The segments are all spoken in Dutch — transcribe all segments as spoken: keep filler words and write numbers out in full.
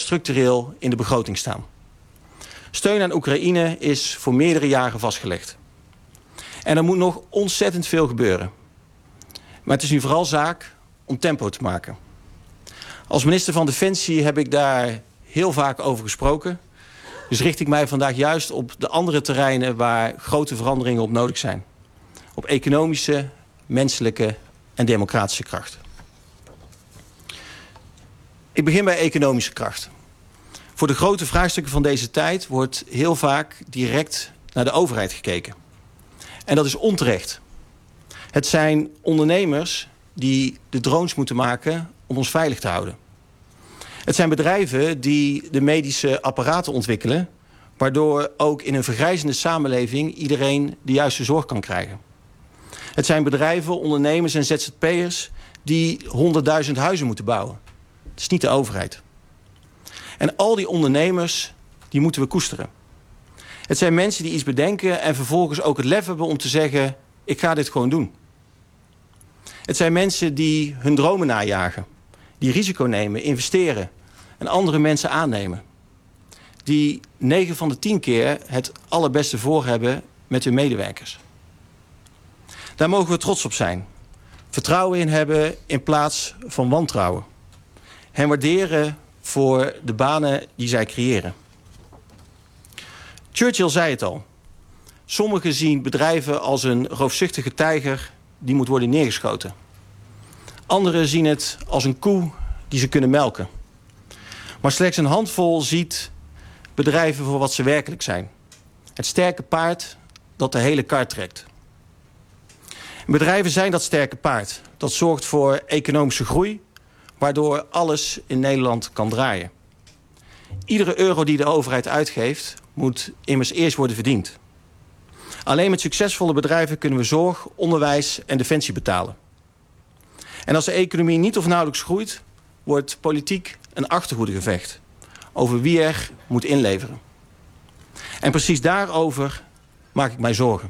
structureel in de begroting staan. Steun aan Oekraïne is voor meerdere jaren vastgelegd. En er moet nog ontzettend veel gebeuren. Maar het is nu vooral zaak om tempo te maken. Als minister van Defensie heb ik daar heel vaak over gesproken. Dus richt ik mij vandaag juist op de andere terreinen waar grote veranderingen op nodig zijn. Op economische, menselijke en democratische kracht. Ik begin bij economische kracht. Voor de grote vraagstukken van deze tijd wordt heel vaak direct naar de overheid gekeken. En dat is onterecht. Het zijn ondernemers die de drones moeten maken om ons veilig te houden. Het zijn bedrijven die de medische apparaten ontwikkelen, waardoor ook in een vergrijzende samenleving iedereen de juiste zorg kan krijgen. Het zijn bedrijven, ondernemers en Z Z P'ers die honderdduizend huizen moeten bouwen. Het is niet de overheid. En al die ondernemers, die moeten we koesteren. Het zijn mensen die iets bedenken en vervolgens ook het lef hebben om te zeggen, ik ga dit gewoon doen. Het zijn mensen die hun dromen najagen, die risico nemen, investeren en andere mensen aannemen. Die negen van de tien keer het allerbeste voor hebben met hun medewerkers. Daar mogen we trots op zijn. Vertrouwen in hebben in plaats van wantrouwen. Hen waarderen voor de banen die zij creëren. Churchill zei het al. Sommigen zien bedrijven als een roofzuchtige tijger die moet worden neergeschoten. Anderen zien het als een koe die ze kunnen melken. Maar slechts een handvol ziet bedrijven voor wat ze werkelijk zijn. Het sterke paard dat de hele kar trekt. Bedrijven zijn dat sterke paard. Dat zorgt voor economische groei, waardoor alles in Nederland kan draaien. Iedere euro die de overheid uitgeeft, moet immers eerst worden verdiend. Alleen met succesvolle bedrijven kunnen we zorg, onderwijs en defensie betalen. En als de economie niet of nauwelijks groeit, wordt politiek een achterhoedegevecht over wie er moet inleveren. En precies daarover maak ik mij zorgen.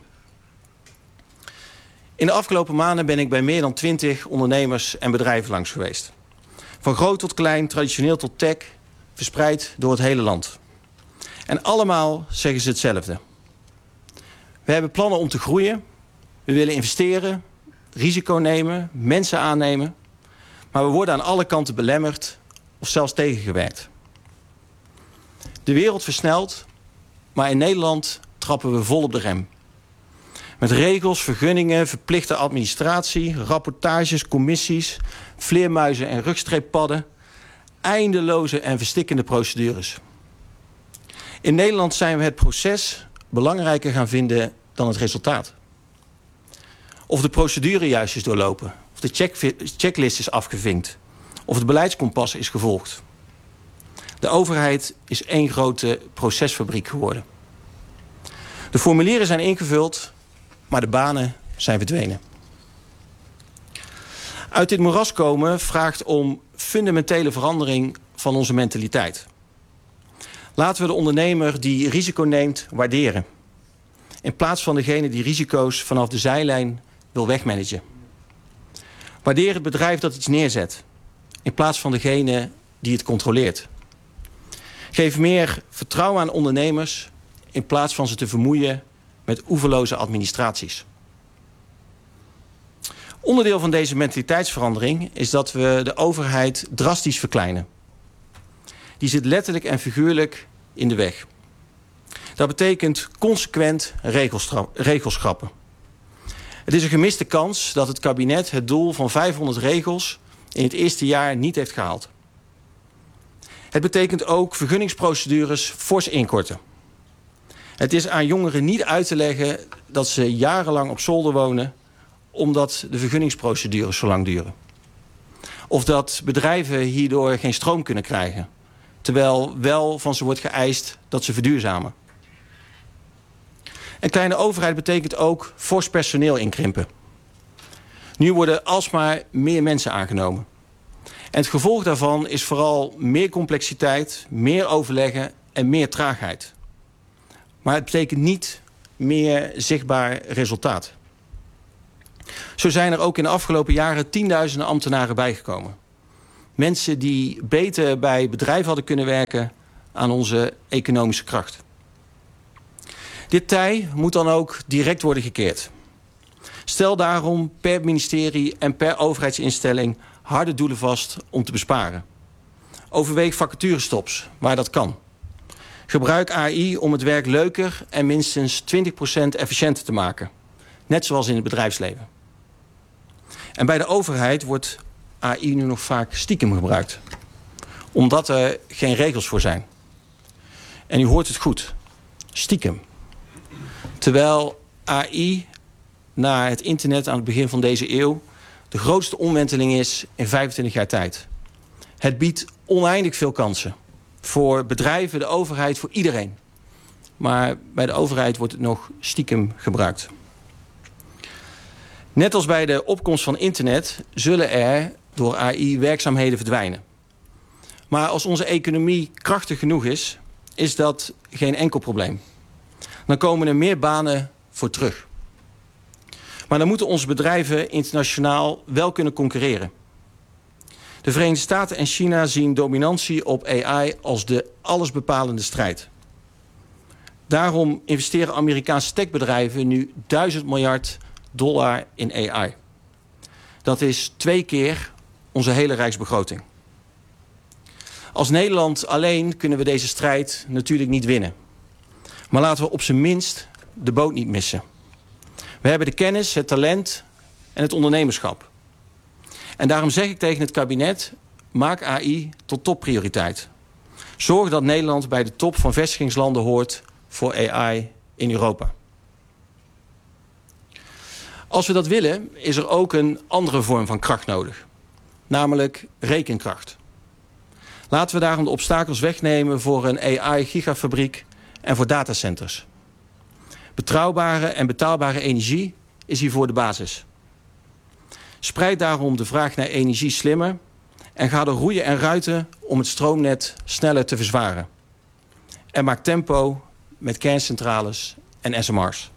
In de afgelopen maanden ben ik bij meer dan twintig ondernemers en bedrijven langs geweest. Van groot tot klein, traditioneel tot tech, verspreid door het hele land. En allemaal zeggen ze hetzelfde. We hebben plannen om te groeien. We willen investeren, risico nemen, mensen aannemen. Maar we worden aan alle kanten belemmerd of zelfs tegengewerkt. De wereld versnelt, maar in Nederland trappen we vol op de rem. Met regels, vergunningen, verplichte administratie, rapportages, commissies, vleermuizen en rugstreeppadden, eindeloze en verstikkende procedures. In Nederland zijn we het proces belangrijker gaan vinden dan het resultaat. Of de procedure juist is doorlopen, of de check, checklist is afgevinkt, of het beleidskompas is gevolgd. De overheid is één grote procesfabriek geworden. De formulieren zijn ingevuld, maar de banen zijn verdwenen. Uit dit moeras komen vraagt om fundamentele verandering van onze mentaliteit. Laten we de ondernemer die risico neemt waarderen. In plaats van degene die risico's vanaf de zijlijn wil wegmanagen. Waardeer het bedrijf dat iets neerzet. In plaats van degene die het controleert. Geef meer vertrouwen aan ondernemers in plaats van ze te vermoeien met oeverloze administraties. Onderdeel van deze mentaliteitsverandering is dat we de overheid drastisch verkleinen. Die zit letterlijk en figuurlijk in de weg. Dat betekent consequent regels schrappen. Het is een gemiste kans dat het kabinet het doel van vijfhonderd regels in het eerste jaar niet heeft gehaald. Het betekent ook vergunningsprocedures fors inkorten. Het is aan jongeren niet uit te leggen dat ze jarenlang op zolder wonen omdat de vergunningsprocedures zo lang duren. Of dat bedrijven hierdoor geen stroom kunnen krijgen, terwijl wel van ze wordt geëist dat ze verduurzamen. Een kleine overheid betekent ook fors personeel inkrimpen. Nu worden alsmaar meer mensen aangenomen. En het gevolg daarvan is vooral meer complexiteit, meer overleggen en meer traagheid. Maar het betekent niet meer zichtbaar resultaat. Zo zijn er ook in de afgelopen jaren tienduizenden ambtenaren bijgekomen. Mensen die beter bij bedrijven hadden kunnen werken aan onze economische kracht. Dit tij moet dan ook direct worden gekeerd. Stel daarom per ministerie en per overheidsinstelling harde doelen vast om te besparen. Overweeg vacaturestops waar dat kan. Gebruik A I om het werk leuker en minstens twintig procent efficiënter te maken. Net zoals in het bedrijfsleven. En bij de overheid wordt A I nu nog vaak stiekem gebruikt. Omdat er geen regels voor zijn. En u hoort het goed. Stiekem. Terwijl A I naar het internet aan het begin van deze eeuw de grootste omwenteling is in vijfentwintig jaar tijd. Het biedt oneindig veel kansen. Voor bedrijven, de overheid, voor iedereen. Maar bij de overheid wordt het nog stiekem gebruikt. Net als bij de opkomst van internet zullen er door A I werkzaamheden verdwijnen. Maar als onze economie krachtig genoeg is, is dat geen enkel probleem. Dan komen er meer banen voor terug. Maar dan moeten onze bedrijven internationaal wel kunnen concurreren. De Verenigde Staten en China zien dominantie op A I als de allesbepalende strijd. Daarom investeren Amerikaanse techbedrijven nu duizend miljard dollar in A I. Dat is twee keer onze hele rijksbegroting. Als Nederland alleen kunnen we deze strijd natuurlijk niet winnen. Maar laten we op zijn minst de boot niet missen. We hebben de kennis, het talent en het ondernemerschap. En daarom zeg ik tegen het kabinet, maak A I tot topprioriteit. Zorg dat Nederland bij de top van vestigingslanden hoort voor A I in Europa. Als we dat willen, is er ook een andere vorm van kracht nodig. Namelijk rekenkracht. Laten we daarom de obstakels wegnemen voor een A I-gigafabriek en voor datacenters. Betrouwbare en betaalbare energie is hiervoor de basis. Spreid daarom de vraag naar energie slimmer en ga er roeien en ruiten om het stroomnet sneller te verzwaren. En maak tempo met kerncentrales en S M R's.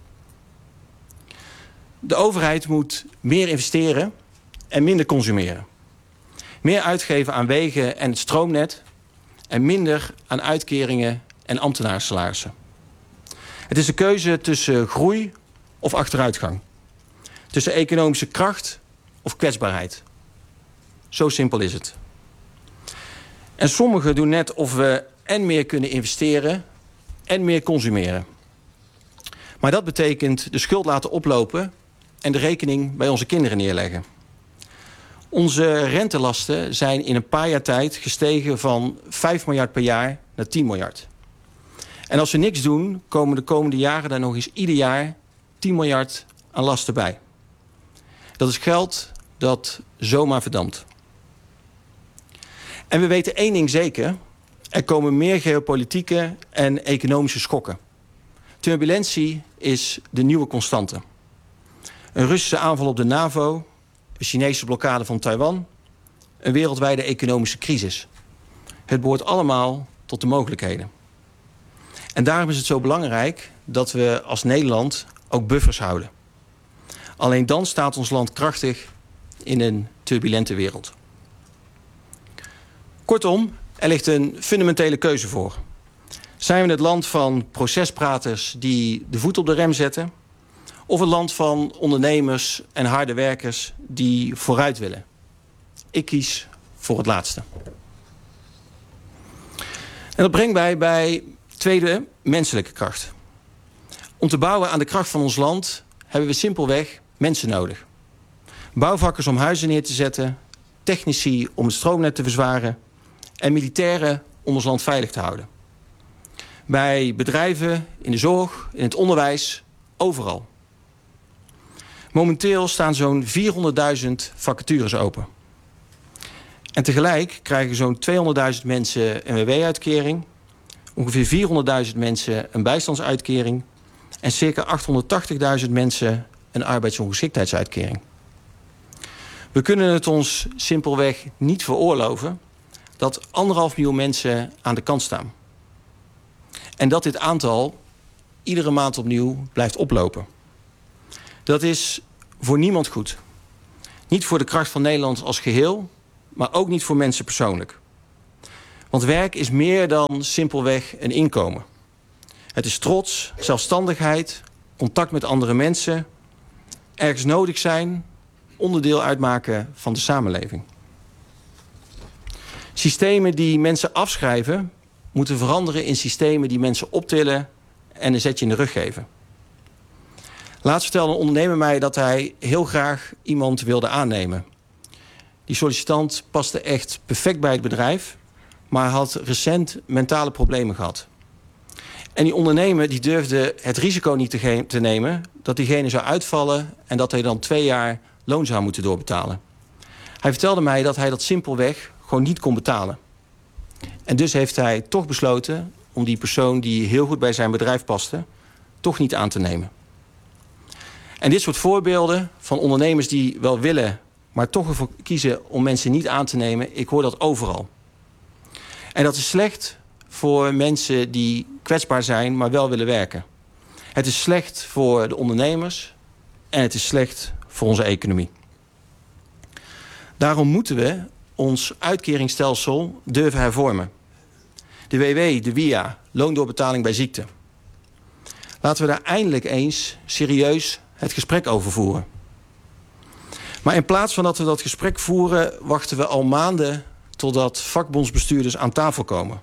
De overheid moet meer investeren en minder consumeren. Meer uitgeven aan wegen en het stroomnet en minder aan uitkeringen en ambtenarensalarissen. Het is een keuze tussen groei of achteruitgang. Tussen economische kracht of kwetsbaarheid. Zo simpel is het. En sommigen doen net of we en meer kunnen investeren en meer consumeren. Maar dat betekent de schuld laten oplopen en de rekening bij onze kinderen neerleggen. Onze rentelasten zijn in een paar jaar tijd gestegen van vijf miljard per jaar naar tien miljard. En als we niks doen, komen de komende jaren daar nog eens ieder jaar tien miljard aan lasten bij. Dat is geld dat zomaar verdampt. En we weten één ding zeker. Er komen meer geopolitieke en economische schokken. Turbulentie is de nieuwe constante. Een Russische aanval op de NAVO, een Chinese blokkade van Taiwan, een wereldwijde economische crisis. Het behoort allemaal tot de mogelijkheden. En daarom is het zo belangrijk dat we als Nederland ook buffers houden. Alleen dan staat ons land krachtig in een turbulente wereld. Kortom, er ligt een fundamentele keuze voor. Zijn we het land van procespraters die de voet op de rem zetten? Of het land van ondernemers en harde werkers die vooruit willen? Ik kies voor het laatste. En dat brengt mij bij tweede, menselijke kracht. Om te bouwen aan de kracht van ons land hebben we simpelweg mensen nodig. Bouwvakkers om huizen neer te zetten, technici om het stroomnet te verzwaren en militairen om ons land veilig te houden. Bij bedrijven, in de zorg, in het onderwijs, overal. Momenteel staan zo'n vierhonderdduizend vacatures open. En tegelijk krijgen zo'n tweehonderdduizend mensen een W W-uitkering, ongeveer vierhonderdduizend mensen een bijstandsuitkering en circa achthonderdtachtigduizend mensen een arbeidsongeschiktheidsuitkering. We kunnen het ons simpelweg niet veroorloven dat anderhalf miljoen mensen aan de kant staan. En dat dit aantal iedere maand opnieuw blijft oplopen. Dat is voor niemand goed. Niet voor de kracht van Nederland als geheel, maar ook niet voor mensen persoonlijk. Want werk is meer dan simpelweg een inkomen. Het is trots, zelfstandigheid, contact met andere mensen, ergens nodig zijn, onderdeel uitmaken van de samenleving. Systemen die mensen afschrijven, moeten veranderen in systemen die mensen optillen en een zetje in de rug geven. Laatst vertelde een ondernemer mij dat hij heel graag iemand wilde aannemen. Die sollicitant paste echt perfect bij het bedrijf, maar had recent mentale problemen gehad. En die ondernemer die durfde het risico niet te, te nemen dat diegene zou uitvallen en dat hij dan twee jaar loon zou moeten doorbetalen. Hij vertelde mij dat hij dat simpelweg gewoon niet kon betalen. En dus heeft hij toch besloten om die persoon die heel goed bij zijn bedrijf paste, toch niet aan te nemen. En dit soort voorbeelden van ondernemers die wel willen, maar toch ervoor kiezen om mensen niet aan te nemen, ik hoor dat overal. En dat is slecht voor mensen die kwetsbaar zijn, maar wel willen werken. Het is slecht voor de ondernemers en het is slecht voor onze economie. Daarom moeten we ons uitkeringsstelsel durven hervormen. De W W, de W I A, loondoorbetaling bij ziekte. Laten we daar eindelijk eens serieus het gesprek over voeren. Maar in plaats van dat we dat gesprek voeren, wachten we al maanden totdat vakbondsbestuurders aan tafel komen.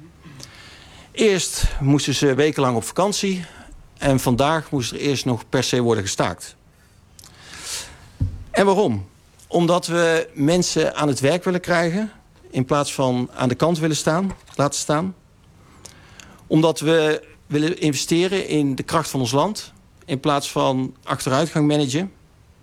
Eerst moesten ze wekenlang op vakantie en vandaag moest er eerst nog per se worden gestaakt. En waarom? Omdat we mensen aan het werk willen krijgen in plaats van aan de kant willen staan, laten staan. Omdat we willen investeren in de kracht van ons land in plaats van achteruitgang managen.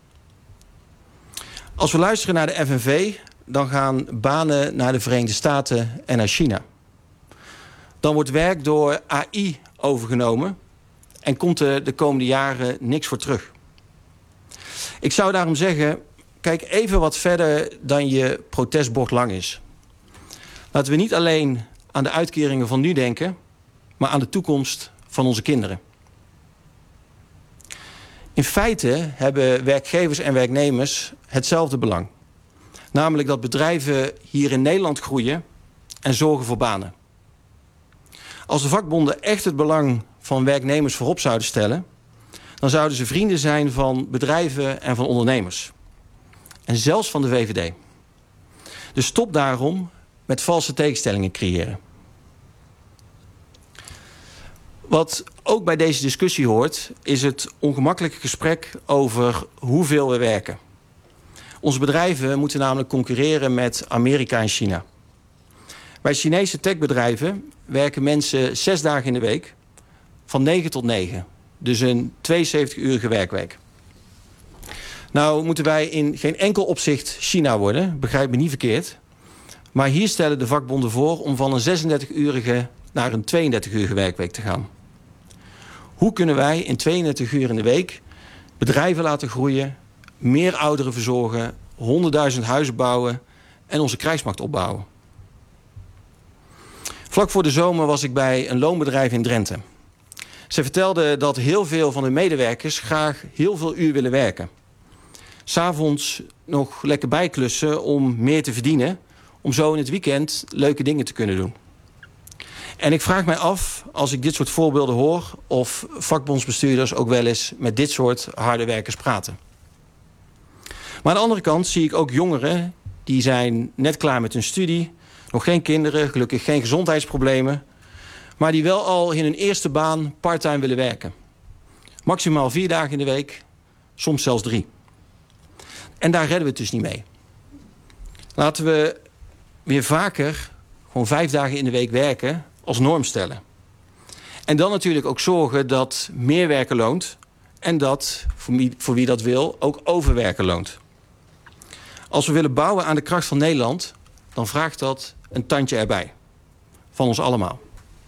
Als we luisteren naar de F N V, dan gaan banen naar de Verenigde Staten en naar China. Dan wordt werk door A I overgenomen en komt er de komende jaren niks voor terug. Ik zou daarom zeggen, kijk even wat verder dan je protestbord lang is. Laten we niet alleen aan de uitkeringen van nu denken, maar aan de toekomst van onze kinderen. In feite hebben werkgevers en werknemers hetzelfde belang. Namelijk dat bedrijven hier in Nederland groeien en zorgen voor banen. Als de vakbonden echt het belang van werknemers voorop zouden stellen, dan zouden ze vrienden zijn van bedrijven en van ondernemers. En zelfs van de V V D. Dus stop daarom met valse tegenstellingen creëren. Wat ook bij deze discussie hoort, is het ongemakkelijke gesprek over hoeveel we werken. Onze bedrijven moeten namelijk concurreren met Amerika en China. Bij Chinese techbedrijven werken mensen zes dagen in de week, van negen tot negen. Dus een tweeënzeventig-urige werkweek. Nou moeten wij in geen enkel opzicht China worden, begrijp me niet verkeerd. Maar hier stellen de vakbonden voor om van een zesendertig-urige naar een tweeëndertig-urige werkweek te gaan. Hoe kunnen wij in tweeëndertig uur in de week bedrijven laten groeien, meer ouderen verzorgen, honderdduizend huizen bouwen en onze krijgsmacht opbouwen? Vlak voor de zomer was ik bij een loonbedrijf in Drenthe. Ze vertelden dat heel veel van hun medewerkers graag heel veel uur willen werken. 'S Avonds nog lekker bijklussen om meer te verdienen, om zo in het weekend leuke dingen te kunnen doen. En ik vraag mij af, als ik dit soort voorbeelden hoor, of vakbondsbestuurders ook wel eens met dit soort harde werkers praten. Maar aan de andere kant zie ik ook jongeren, die zijn net klaar met hun studie, nog geen kinderen, gelukkig geen gezondheidsproblemen, maar die wel al in hun eerste baan parttime willen werken. Maximaal vier dagen in de week, soms zelfs drie. En daar redden we het dus niet mee. Laten we weer vaker gewoon vijf dagen in de week werken als norm stellen. En dan natuurlijk ook zorgen dat meer werken loont en dat, voor wie, voor wie dat wil, ook overwerken loont. Als we willen bouwen aan de kracht van Nederland, dan vraagt dat een tandje erbij. Van ons allemaal.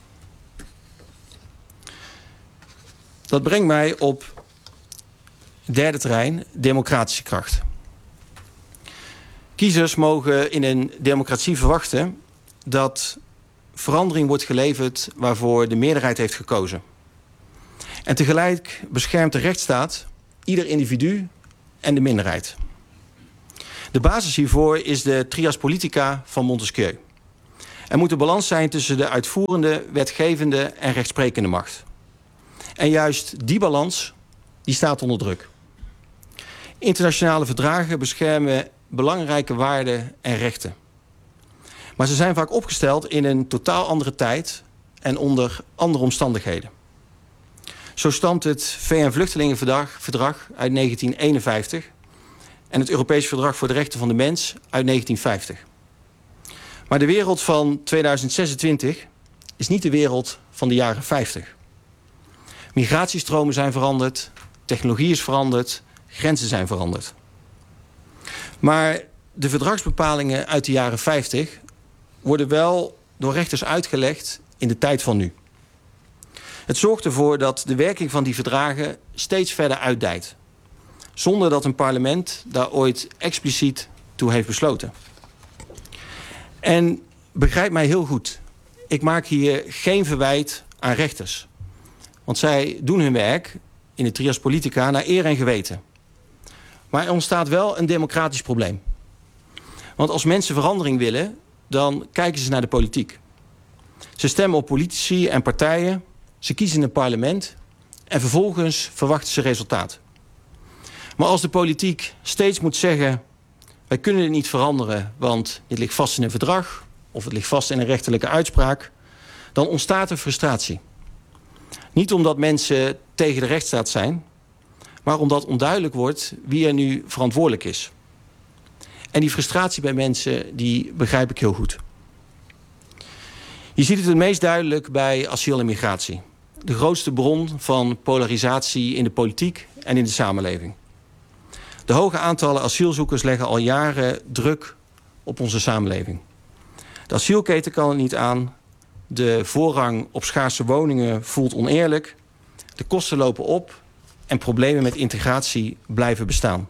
Dat brengt mij op het derde terrein, democratische kracht. Kiezers mogen in een democratie verwachten dat verandering wordt geleverd waarvoor de meerderheid heeft gekozen. En tegelijk beschermt de rechtsstaat ieder individu en de minderheid. De basis hiervoor is de trias politica van Montesquieu. Er moet een balans zijn tussen de uitvoerende, wetgevende en rechtsprekende macht. En juist die balans die staat onder druk. Internationale verdragen beschermen belangrijke waarden en rechten. Maar ze zijn vaak opgesteld in een totaal andere tijd en onder andere omstandigheden. Zo stamt het V N-vluchtelingenverdrag uit negentien eenenvijftig... en het Europees Verdrag voor de Rechten van de Mens uit negentien vijftig. Maar de wereld van tweeduizend zesentwintig is niet de wereld van de jaren vijftig. Migratiestromen zijn veranderd, technologie is veranderd, grenzen zijn veranderd. Maar de verdragsbepalingen uit de jaren vijftig worden wel door rechters uitgelegd in de tijd van nu. Het zorgt ervoor dat de werking van die verdragen steeds verder uitdijt, zonder dat een parlement daar ooit expliciet toe heeft besloten. En begrijp mij heel goed, ik maak hier geen verwijt aan rechters. Want zij doen hun werk in de trias politica naar eer en geweten. Maar er ontstaat wel een democratisch probleem. Want als mensen verandering willen, dan kijken ze naar de politiek. Ze stemmen op politici en partijen, ze kiezen een parlement en vervolgens verwachten ze resultaat. Maar als de politiek steeds moet zeggen, wij kunnen het niet veranderen, want het ligt vast in een verdrag of het ligt vast in een rechterlijke uitspraak, dan ontstaat er frustratie. Niet omdat mensen tegen de rechtsstaat zijn, maar omdat onduidelijk wordt wie er nu verantwoordelijk is. En die frustratie bij mensen, die begrijp ik heel goed. Je ziet het het meest duidelijk bij asiel en migratie. De grootste bron van polarisatie in de politiek en in de samenleving. De hoge aantallen asielzoekers leggen al jaren druk op onze samenleving. De asielketen kan het niet aan. De voorrang op schaarse woningen voelt oneerlijk. De kosten lopen op en problemen met integratie blijven bestaan.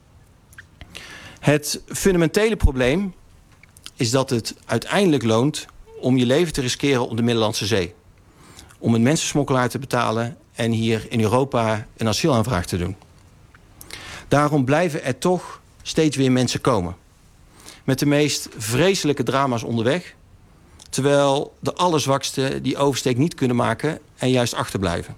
Het fundamentele probleem is dat het uiteindelijk loont om je leven te riskeren op de Middellandse Zee. Om een mensensmokkelaar te betalen en hier in Europa een asielaanvraag te doen. Daarom blijven er toch steeds weer mensen komen. Met de meest vreselijke drama's onderweg. Terwijl de allerzwaksten die oversteek niet kunnen maken en juist achterblijven.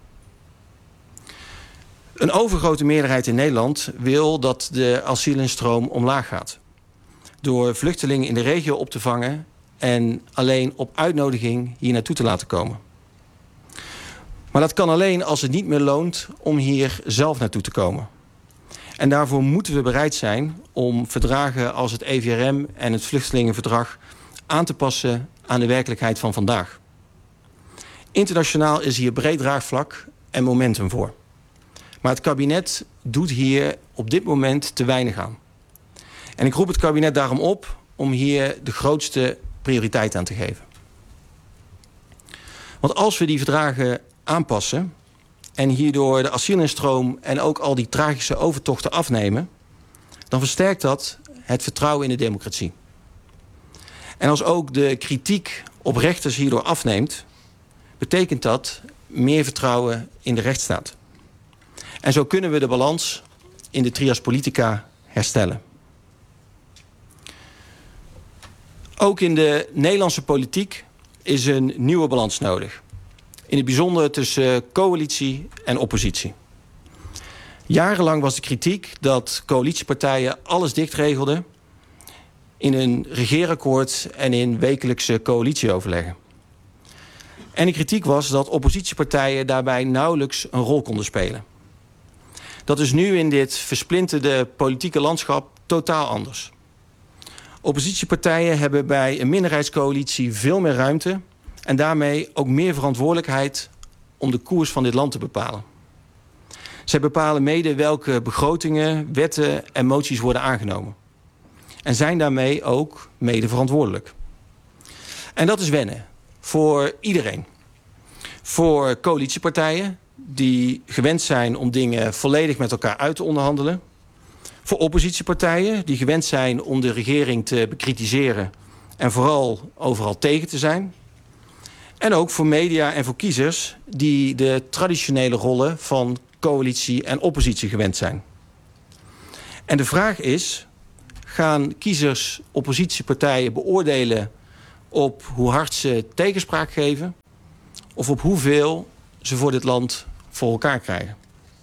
Een overgrote meerderheid in Nederland wil dat de asielinstroom omlaag gaat. Door vluchtelingen in de regio op te vangen en alleen op uitnodiging hier naartoe te laten komen. Maar dat kan alleen als het niet meer loont om hier zelf naartoe te komen. En daarvoor moeten we bereid zijn om verdragen als het E V R M en het Vluchtelingenverdrag aan te passen aan de werkelijkheid van vandaag. Internationaal is hier breed draagvlak en momentum voor. Maar het kabinet doet hier op dit moment te weinig aan. En ik roep het kabinet daarom op om hier de grootste prioriteit aan te geven. Want als we die verdragen aanpassen en hierdoor de asielinstroom en ook al die tragische overtochten afnemen, dan versterkt dat het vertrouwen in de democratie. En als ook de kritiek op rechters hierdoor afneemt, betekent dat meer vertrouwen in de rechtsstaat. En zo kunnen we de balans in de trias politica herstellen. Ook in de Nederlandse politiek is een nieuwe balans nodig. In het bijzonder tussen coalitie en oppositie. Jarenlang was de kritiek dat coalitiepartijen alles dichtregelden in een regeerakkoord en in wekelijkse coalitieoverleggen. En de kritiek was dat oppositiepartijen daarbij nauwelijks een rol konden spelen. Dat is nu in dit versplinterde politieke landschap totaal anders. Oppositiepartijen hebben bij een minderheidscoalitie veel meer ruimte en daarmee ook meer verantwoordelijkheid om de koers van dit land te bepalen. Zij bepalen mede welke begrotingen, wetten en moties worden aangenomen. En zijn daarmee ook mede verantwoordelijk. En dat is wennen voor iedereen. Voor coalitiepartijen die gewend zijn om dingen volledig met elkaar uit te onderhandelen. Voor oppositiepartijen die gewend zijn om de regering te bekritiseren en vooral overal tegen te zijn. En ook voor media en voor kiezers die de traditionele rollen van coalitie en oppositie gewend zijn. En de vraag is, gaan kiezers oppositiepartijen beoordelen op hoe hard ze tegenspraak geven of op hoeveel ze voor dit land voor elkaar krijgen.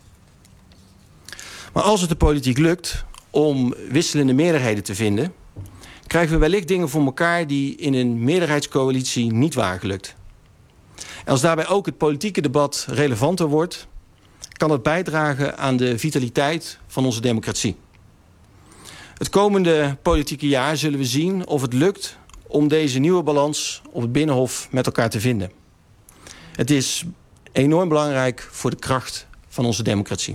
Maar als het de politiek lukt om wisselende meerderheden te vinden, krijgen we wellicht dingen voor elkaar die in een meerderheidscoalitie niet waren gelukt. En als daarbij ook het politieke debat relevanter wordt, kan dat bijdragen aan de vitaliteit van onze democratie. Het komende politieke jaar zullen we zien of het lukt om deze nieuwe balans op het Binnenhof met elkaar te vinden. Het is enorm belangrijk voor de kracht van onze democratie.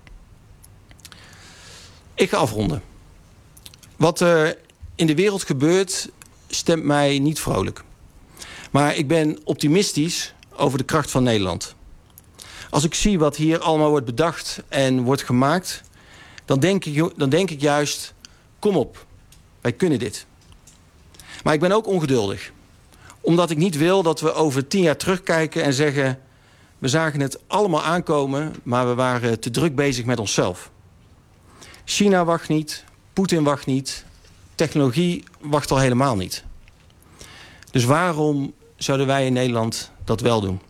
Ik ga afronden. Wat er in de wereld gebeurt, stemt mij niet vrolijk. Maar ik ben optimistisch over de kracht van Nederland. Als ik zie wat hier allemaal wordt bedacht en wordt gemaakt, dan denk ik, dan denk ik juist, kom op, wij kunnen dit. Maar ik ben ook ongeduldig. Omdat ik niet wil dat we over tien jaar terugkijken en zeggen, we zagen het allemaal aankomen, maar we waren te druk bezig met onszelf. China wacht niet, Poetin wacht niet, technologie wacht al helemaal niet. Dus waarom zouden wij in Nederland dat wel doen?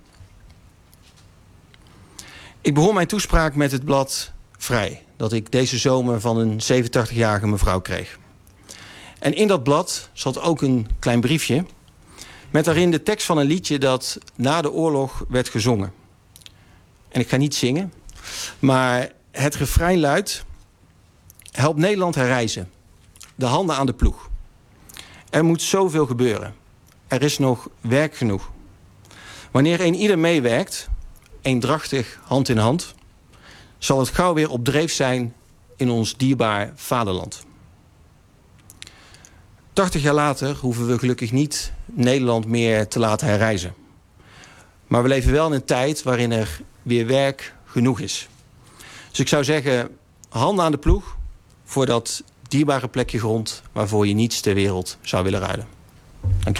Ik begon mijn toespraak met het blad Vrij, dat ik deze zomer van een zevenentachtigjarige mevrouw kreeg. En in dat blad zat ook een klein briefje met daarin de tekst van een liedje dat na de oorlog werd gezongen. En ik ga niet zingen, maar het refrein luidt: help Nederland herrijzen, de handen aan de ploeg. Er moet zoveel gebeuren. Er is nog werk genoeg. Wanneer een ieder meewerkt, eendrachtig hand in hand, zal het gauw weer op dreef zijn in ons dierbaar vaderland. Tachtig jaar later hoeven we gelukkig niet Nederland meer te laten herrijzen. Maar we leven wel in een tijd waarin er weer werk genoeg is. Dus ik zou zeggen, handen aan de ploeg voor dat dierbare plekje grond waarvoor je niets ter wereld zou willen ruilen. Dank u wel.